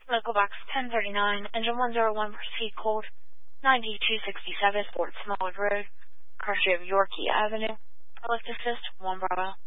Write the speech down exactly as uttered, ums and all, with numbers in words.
Local box ten thirty-nine, engine one zero one, proceed cold, ninety-two sixty-seven, Fort Smallwood Road, courtesy of Yorkie Avenue. Select assist, one Bravo.